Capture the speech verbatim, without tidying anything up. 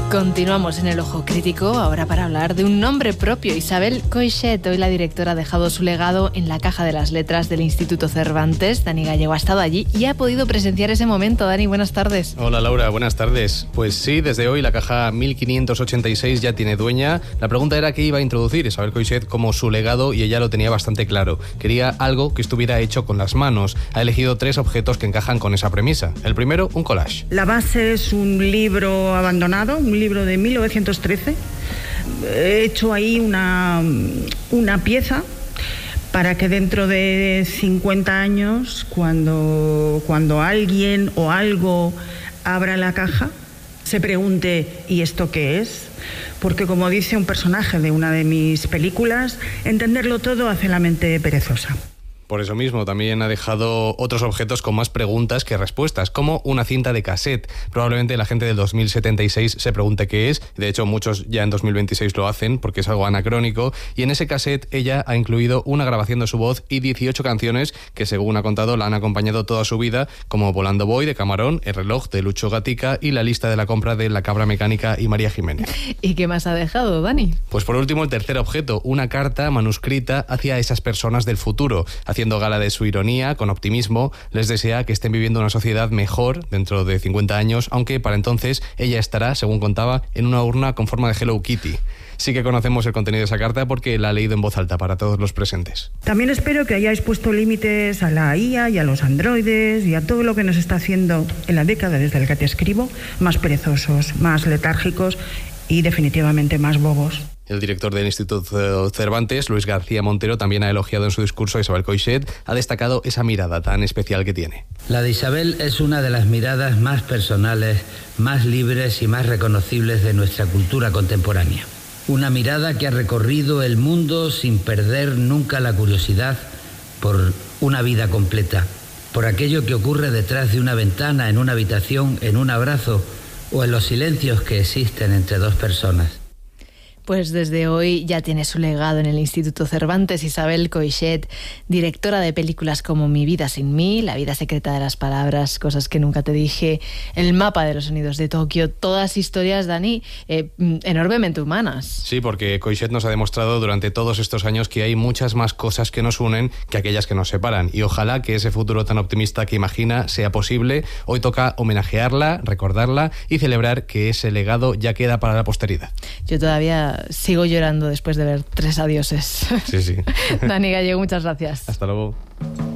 Continuamos en el Ojo Crítico, ahora para hablar de un nombre propio. Isabel Coixet, hoy la directora, ha dejado su legado en la Caja de las Letras del Instituto Cervantes. Dani Gallego ha estado allí y ha podido presenciar ese momento. Dani, buenas tardes. Hola Laura, buenas tardes. Pues sí, desde hoy la Caja mil quinientos ochenta y seis ya tiene dueña. La pregunta era qué iba a introducir Isabel Coixet como su legado y ella lo tenía bastante claro. Quería algo que estuviera hecho con las manos. Ha elegido tres objetos que encajan con esa premisa. El primero, un collage. La base es un libro abandonado, un libro de mil novecientos trece. He hecho ahí una, una pieza para que dentro de cincuenta años, cuando, cuando alguien o algo abra la caja, se pregunte ¿y esto qué es? Porque, como dice un personaje de una de mis películas, entenderlo todo hace la mente perezosa. Por eso mismo, también ha dejado otros objetos con más preguntas que respuestas, como una cinta de cassette. Probablemente la gente del dos mil setenta y seis se pregunte qué es. De hecho, muchos ya en dos mil veintiséis lo hacen porque es algo anacrónico. Y en ese cassette ella ha incluido una grabación de su voz y dieciocho canciones que, según ha contado, la han acompañado toda su vida, como Volando Voy, de Camarón, El reloj, de Lucho Gatica y La lista de la compra, de La cabra mecánica y María Jiménez. ¿Y qué más ha dejado, Dani? Pues por último, el tercer objeto, una carta manuscrita hacia esas personas del futuro. Haciendo gala de su ironía, con optimismo, les desea que estén viviendo una sociedad mejor dentro de cincuenta años, aunque para entonces ella estará, según contaba, en una urna con forma de Hello Kitty. Sí que conocemos el contenido de esa carta porque la ha leído en voz alta para todos los presentes. También espero que hayáis puesto límites a la I A y a los androides y a todo lo que nos está haciendo en la década desde la que te escribo más perezosos, más letárgicos y definitivamente más bobos. El director del Instituto Cervantes, Luis García Montero, también ha elogiado en su discurso a Isabel Coixet. Ha destacado esa mirada tan especial que tiene. La de Isabel es una de las miradas más personales, más libres y más reconocibles de nuestra cultura contemporánea. Una mirada que ha recorrido el mundo sin perder nunca la curiosidad por una vida completa, por aquello que ocurre detrás de una ventana, en una habitación, en un abrazo o en los silencios que existen entre dos personas. Pues desde hoy ya tiene su legado en el Instituto Cervantes. Isabel Coixet, directora de películas como Mi vida sin mí, La vida secreta de las palabras, Cosas que nunca te dije, El mapa de los sonidos de Tokio, todas historias, Dani, eh, enormemente humanas. Sí, porque Coixet nos ha demostrado durante todos estos años que hay muchas más cosas que nos unen que aquellas que nos separan, y ojalá que ese futuro tan optimista que imagina sea posible. Hoy toca homenajearla, recordarla y celebrar que ese legado ya queda para la posteridad. Yo todavía sigo llorando después de ver tres adioses. Sí, sí. Dani Gallego, muchas gracias. Hasta luego.